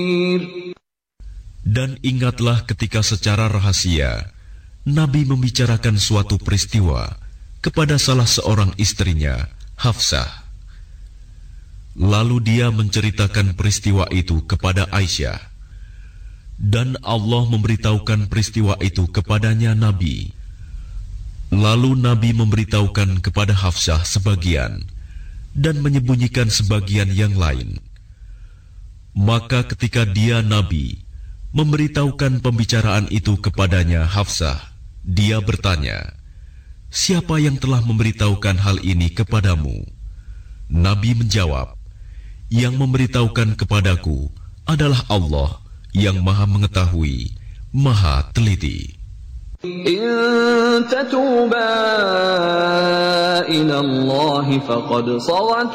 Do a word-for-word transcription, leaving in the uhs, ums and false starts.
Dan ingatlah ketika secara rahasia Nabi membicarakan suatu peristiwa kepada salah seorang istrinya, Hafsah. Lalu dia menceritakan peristiwa itu kepada Aisyah. Dan Allah memberitahukan peristiwa itu kepadanya Nabi. Lalu Nabi memberitahukan kepada Hafsah sebagian dan menyembunyikan sebagian yang lain. Maka ketika dia Nabi memberitahukan pembicaraan itu kepadanya Hafsah, dia bertanya, "Siapa yang telah memberitahukan hal ini kepadamu?" Nabi menjawab, "Yang memberitahukan kepadaku adalah Allah yang Maha Mengetahui, Maha Teliti." إن تتوبا إلى الله فقد صغت